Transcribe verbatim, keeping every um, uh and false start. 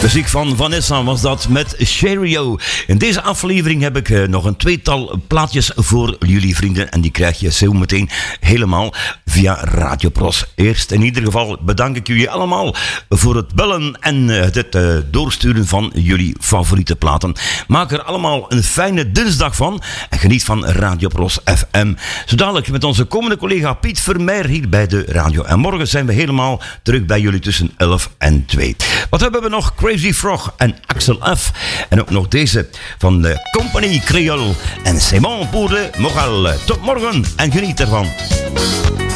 Muziek van Vanessa was dat met Cheerio. In deze aflevering heb ik uh, nog een tweetal plaatjes voor jullie vrienden. En die krijg je zo meteen helemaal via Radio Pros. Eerst in ieder geval bedank ik jullie allemaal voor het bellen en uh, het uh, doorsturen van jullie favoriete platen. Maak er allemaal een fijne dinsdag van. En geniet van Radio Pros F M. Zo dadelijk met onze komende collega Piet Vermeer hier bij de radio. En morgen zijn we helemaal terug bij jullie tussen elf en twee. Wat hebben we nog? Crazy Frog en Axel F. En ook nog deze van de Compagnie Creole. En c'est bon pour le moral. Tot morgen en geniet ervan.